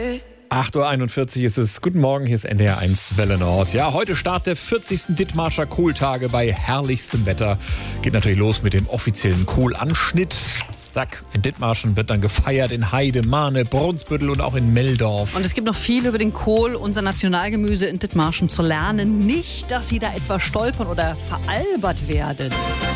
8:41 Uhr ist es. Guten Morgen, hier ist NDR 1 Welle Nord. Ja, heute Start der 40. Dithmarscher Kohltage bei herrlichstem Wetter. Geht natürlich los mit dem offiziellen Kohlanschnitt. Zack, in Dithmarschen wird dann gefeiert in Heide, Mahne, Brunsbüttel und auch in Meldorf. Und es gibt noch viel über den Kohl, unser Nationalgemüse in Dithmarschen, zu lernen. Nicht, dass Sie da etwa stolpern oder veralbert werden.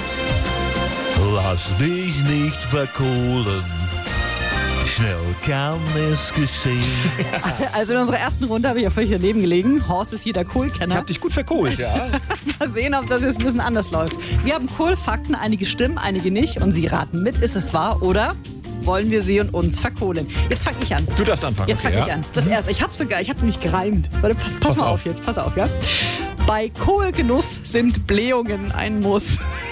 Lass dich nicht verkohlen. Schnell kann es geschehen. Also in unserer ersten Runde habe ich ja völlig daneben gelegen. Horst ist hier der Kohlkenner. Ich hab dich gut verkohlt, ja. Mal sehen, ob das jetzt ein bisschen anders läuft. Wir haben Kohlfakten, einige stimmen, einige nicht. Und Sie raten mit, ist es wahr oder wollen wir Sie und uns verkohlen? Jetzt fange ich an. Du darfst anfangen. Jetzt fange ich an. Das erste. Ich habe nämlich gereimt. Warte, pass mal auf jetzt. Pass auf, ja. Bei Kohlgenuss sind Blähungen ein Muss.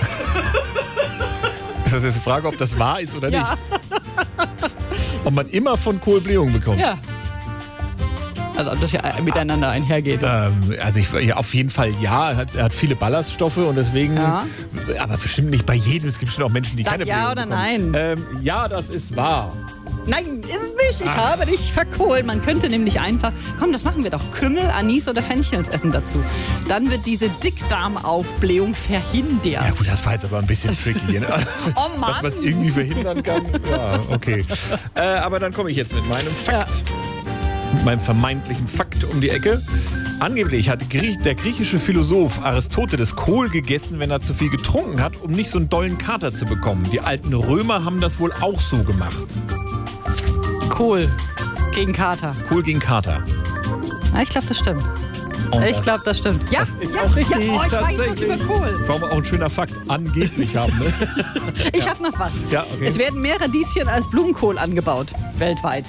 Ist das jetzt die Frage, ob das wahr ist oder nicht? Ja. Ob man immer von Kohl Blähung bekommt? Ja. Also ob das ja miteinander einhergeht. Also ja, auf jeden Fall ja. Er hat viele Ballaststoffe und deswegen, Ja. aber bestimmt nicht bei jedem. Es gibt bestimmt auch Menschen, die Sag keine ja Blähung oder bekommen. nein? Ja, das ist wahr. Nein, ist es nicht. Ich habe dich verkohlt. Man könnte nämlich einfach, komm, das machen wir doch, Kümmel, Anis oder Fenchelsessen dazu. Dann wird diese Dickdarmaufblähung verhindert. Ja gut, das war jetzt aber ein bisschen tricky. Ne? Oh Mann. Dass man es irgendwie verhindern kann. Ja, okay. Aber dann komme ich jetzt mit meinem Fakt. Mit meinem vermeintlichen Fakt um die Ecke. Angeblich hat der griechische Philosoph Aristoteles Kohl gegessen, wenn er zu viel getrunken hat, um nicht so einen dollen Kater zu bekommen. Die alten Römer haben das wohl auch so gemacht. Kohl gegen Kater. Kohl gegen Kater. Ja, ich glaube, das stimmt. Und Ich glaube, das stimmt. Ja, das ist auch richtig, Ja, ich weiß was tatsächlich. über Kohl. Warum auch ein schöner Fakt. Angeblich haben, ne? Ich habe noch was. Ja, okay. Es werden mehr Radieschen als Blumenkohl angebaut. Weltweit.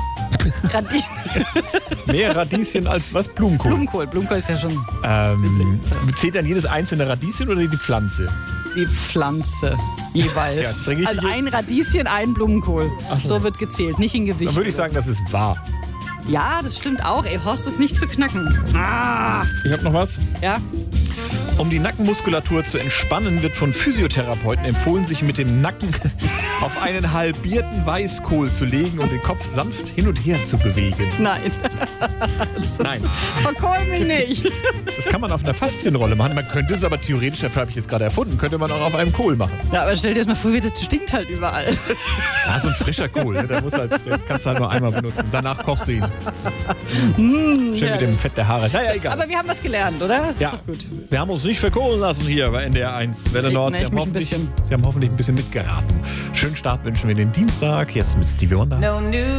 Mehr Radieschen als was? Blumenkohl. Blumenkohl ist ja schon Zählt dann jedes einzelne Radieschen oder die Pflanze? die Pflanze jeweils. Ja, das bringe ich Also dich ein Radieschen, ein Blumenkohl. Ach so. So wird gezählt, nicht in Gewicht. Dann würde ich sagen, das ist wahr. Ja, das stimmt auch. Ey, Horst ist nicht zu knacken. Ich habe noch was. Ja. Um die Nackenmuskulatur zu entspannen, wird von Physiotherapeuten empfohlen, sich mit dem Nacken auf einen halbierten Weißkohl zu legen und den Kopf sanft hin und her zu bewegen. Nein. Nein. Verkohl mich nicht. Das kann man auf einer Faszienrolle machen. Man könnte es aber theoretisch, dafür habe ich jetzt gerade erfunden, könnte man auch auf einem Kohl machen. Ja, aber stell dir das mal vor, wie das stinkt halt überall. Ja, so ein frischer Kohl, ne? Den kannst du halt nur einmal benutzen. Danach kochst du ihn. Schön mit dem Fett der Haare. Naja, egal. Aber wir haben was gelernt, oder? Das Ja, ist doch gut. wir haben uns nicht verkohlen lassen hier bei NDR 1 Welle Nord. Ich mich ein bisschen. Sie haben hoffentlich ein bisschen mitgeraten. Schönen Start wünschen wir den Dienstag. Jetzt mit Stevie Wonder.